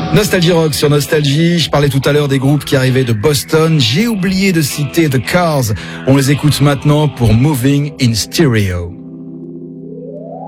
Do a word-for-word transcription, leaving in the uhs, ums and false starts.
Nostalgie Rock sur Nostalgie. Je parlais tout à l'heure des groupes qui arrivaient de Boston. J'ai oublié de citer The Cars. On les écoute maintenant pour Moving in Stereo.